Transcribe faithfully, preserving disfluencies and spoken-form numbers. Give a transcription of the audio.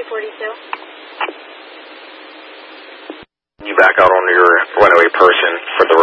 forty-two. You back out on your runaway person for the